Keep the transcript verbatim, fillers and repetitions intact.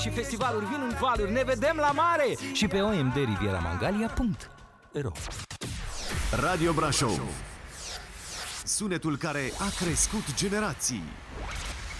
și festivaluri vin în valuri. Ne vedem la mare și pe o m d riviera mangalia punct r o. Radio Brașov, sunetul care a crescut generații.